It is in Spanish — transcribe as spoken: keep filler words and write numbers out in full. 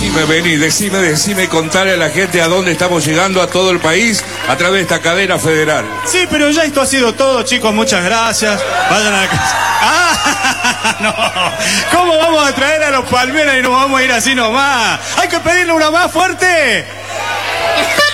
decime, vení, decime, decime, contale a la gente a dónde estamos llegando, a todo el país, a través de esta cadena federal. Sí, pero ya esto ha sido todo, chicos, muchas gracias. Vayan a la casa. ¡Ah! No. ¿Cómo vamos a traer a los Palmeras y nos vamos a ir así nomás? Hay que pedirle una más fuerte.